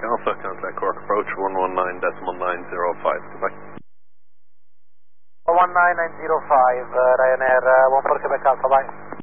Alpha, contact Cork approach 119.905. Goodbye. 119.905, Ryanair, 14 Quebec Alpha, bye.